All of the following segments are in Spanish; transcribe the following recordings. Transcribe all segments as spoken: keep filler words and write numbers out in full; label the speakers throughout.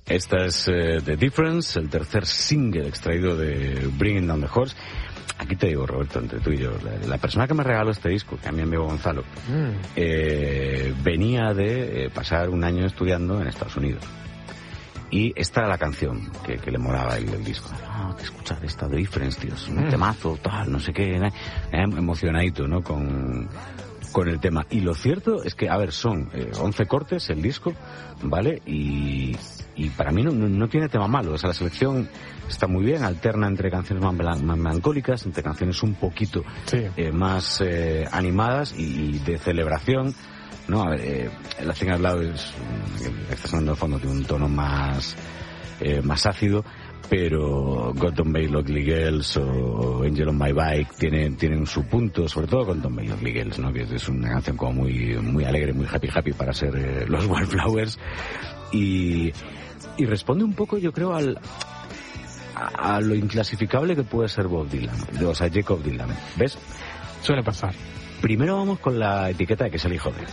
Speaker 1: Esta es uh, The Difference, el tercer single extraído de Bringing Down the Horse. Aquí te digo, Roberto, entre tú y yo, la, la persona que me regaló este disco, que a mi amigo Gonzalo, mm. eh, venía de eh, pasar un año estudiando en Estados Unidos. Y esta era la canción que, que le molaba el, el disco. Ah, que escuchar esta The Difference, tío, es un mm. temazo, tal, no sé qué, eh, emocionadito, ¿no? Con... con el tema. Y lo cierto es que, a ver, son eh, once cortes el disco, ¿vale? Y, y para mí no, no, no tiene tema malo. O sea, la selección está muy bien, alterna entre canciones más, melan- más melancólicas, entre canciones un poquito sí. eh, más eh, animadas y, y de celebración, ¿no? A ver, eh, el Thing Out Loud es, que está sonando de fondo, tiene un tono más, eh, más ácido, pero God Don't Make Ugly Girls o Angel on My Bike tienen, tienen su punto, sobre todo God Don't Make Ugly Girls, ¿no? Que es una canción como muy, muy alegre, muy happy happy para ser eh, los Wildflowers, y, y responde un poco, yo creo, al a, a lo inclasificable que puede ser Bob Dylan, o sea, Jacob Dylan, ¿ves?
Speaker 2: Suele pasar.
Speaker 1: Primero vamos con la etiqueta de que es el hijo de,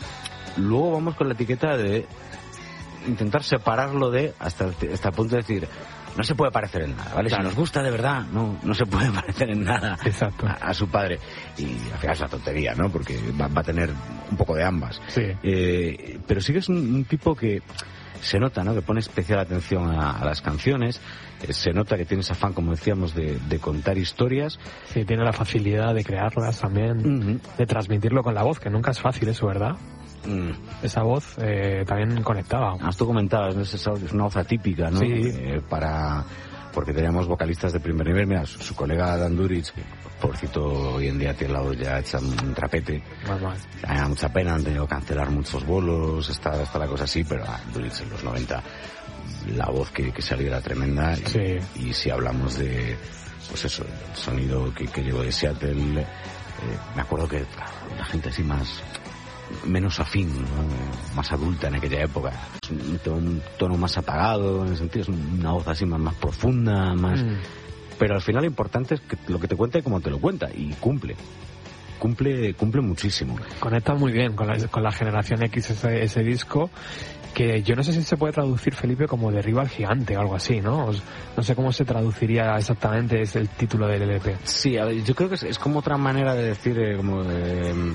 Speaker 1: luego vamos con la etiqueta de intentar separarlo de hasta, hasta el punto de decir no se puede parecer en nada, ¿vale? Claro. Si nos gusta de verdad, no no se puede parecer en nada a, a su padre. Y al final es una tontería, ¿no? Porque va, va a tener un poco de ambas.
Speaker 2: Sí.
Speaker 1: Eh, pero sí que es un, un tipo que se nota, ¿no? Que pone especial atención a, a las canciones. Eh, se nota que tiene ese afán, como decíamos, de, de contar historias.
Speaker 2: Sí, tiene la facilidad de crearlas también, uh-huh. de transmitirlo con la voz, que nunca es fácil eso, ¿verdad? Mm. Esa voz eh, también conectaba.
Speaker 1: Has tú comentabas, ¿no? Es una voz atípica, ¿no?
Speaker 2: Sí.
Speaker 1: Eh, para... Porque teníamos vocalistas de primer nivel. Mira, su, su colega Dan Duritz, que pobrecito hoy en día tiene la voz ya hecha un trapete.
Speaker 2: Normal.
Speaker 1: Me da mucha pena, han tenido que cancelar muchos bolos, está, está la cosa así, pero ah, Duritz en los noventa, la voz que, que salía era tremenda. Y,
Speaker 2: sí.
Speaker 1: y si hablamos de, pues eso, el sonido que, que llegó de Seattle, eh, me acuerdo que claro, la gente así más... menos afín, ¿no? Más adulta en aquella época, es un, un tono más apagado, en el sentido es una voz así más, más profunda, más mm. pero al final lo importante es que lo que te cuenta y cómo te lo cuenta, y cumple cumple cumple muchísimo.
Speaker 2: Conecta muy bien con la, con la generación X ese, ese disco, que yo no sé si se puede traducir, Felipe, como Derriba al gigante o algo así, ¿no? No sé cómo se traduciría exactamente, es el título del L P.
Speaker 1: Sí, a ver, yo creo que es, es como otra manera de decir, eh, como de... Eh,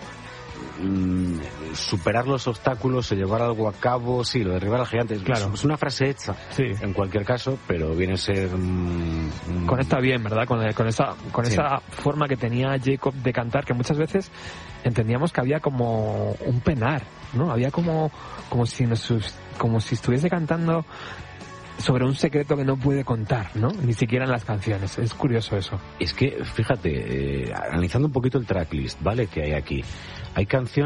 Speaker 1: superar los obstáculos o llevar algo a cabo, sí, lo de derribar al gigante,
Speaker 2: claro.
Speaker 1: Es una frase hecha, sí. En cualquier caso, pero viene a ser um, um...
Speaker 2: conecta bien, ¿verdad? Con, con esa con sí. esa forma que tenía Jacob de cantar, que muchas veces entendíamos que había como un penar, ¿no? Había como como si nos, como si estuviese cantando sobre un secreto que no puede contar, ¿no? Ni siquiera en las canciones. Es curioso eso.
Speaker 1: Es que, fíjate, eh, analizando un poquito el tracklist, ¿vale? Que hay aquí. Hay canciones